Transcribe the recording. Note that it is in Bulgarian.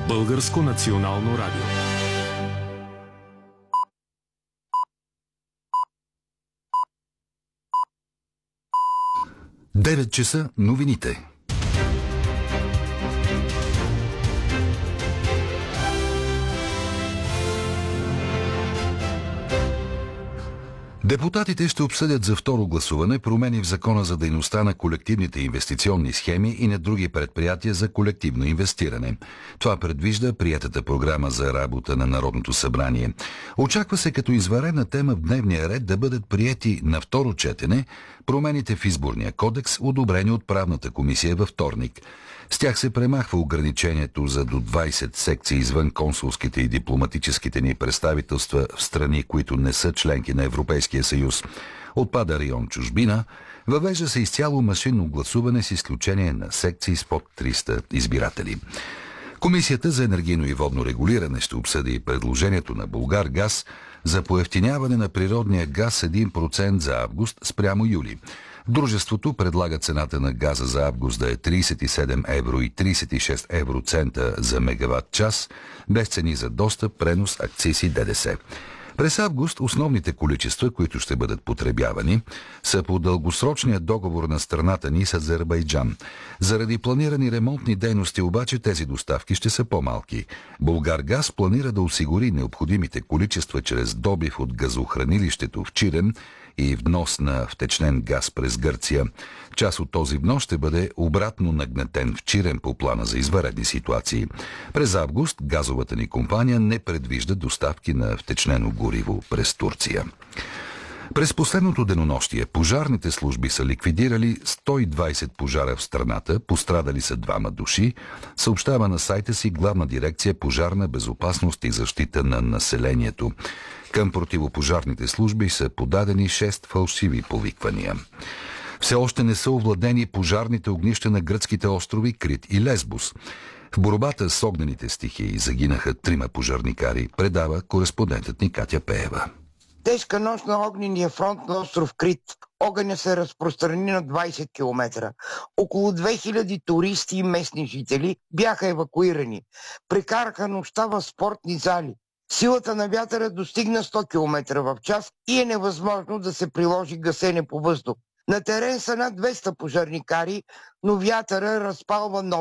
Българско национално радио. 9 часа новините. Депутатите ще обсъдят за второ гласуване промени в Закона за дейността на колективните инвестиционни схеми и на други предприятия за колективно инвестиране. Това предвижда приетата програма за работа на Народното събрание. Очаква се като извънредна тема в дневния ред да бъдат приети на второ четене промените в Изборния кодекс, одобрени от Правната комисия във вторник. С тях се премахва ограничението за до 20 секции извън консулските и дипломатическите ни представителства в страни, които не са членки на Европейския съюз. Отпада район чужбина, въвежда се изцяло машинно гласуване с изключение на секции с под 300 избиратели. Комисията за енергийно и водно регулиране ще обсъди и предложението на Булгаргаз за поевтиняване на природния газ 1% за август спрямо юли. Дружеството предлага цената на газа за август да е 37 евро и 36 евроцента за мегаватт час, без цени за достъп, пренос, акциз и ДДС. През август основните количества, които ще бъдат потребявани, са по дългосрочния договор на страната ни с Азербайджан. Заради планирани ремонтни дейности обаче тези доставки ще са по-малки. Булгаргаз планира да осигури необходимите количества чрез добив от газохранилището в Чирен и внос на втечнен газ през Гърция. Част от този внос ще бъде обратно нагнетен в Чирен по плана за извънредни ситуации. През август газовата ни компания не предвижда доставки на втечнено гориво през Турция. През последното денонощие пожарните служби са ликвидирали 120 пожара в страната, пострадали са 2 души, съобщава на сайта си Главна дирекция пожарна безопасност и защита на населението. Към противопожарните служби са подадени 6 фалшиви повиквания. Все още не са овладени пожарните огнища на гръцките острови Крит и Лесбос. В борбата с огнените стихии загинаха 3 пожарникари, предава кореспондентът ни Катя Пеева. Тежка нощ на огнения фронт на остров Крит. Огъня се разпространи на 20 км. Около 2000 туристи и местни жители бяха евакуирани. Прекараха нощта в спортни зали. Силата на вятъра достигна 100 км в час и е невъзможно да се приложи гасене по въздух. На терен са над 200 пожарникари, но вятъра разпалва